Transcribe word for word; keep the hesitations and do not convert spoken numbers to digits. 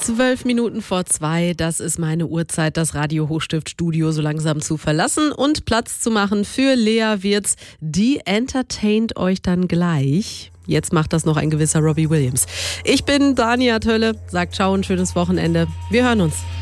Zwölf Minuten vor zwei, das ist meine Uhrzeit, das Radio Hochstift-Studio so langsam zu verlassen und Platz zu machen für Lea Wirtz. Die entertaint euch dann gleich. Jetzt macht das noch ein gewisser Robbie Williams. Ich bin Dania Tölle, sagt ciao und schönes Wochenende. Wir hören uns.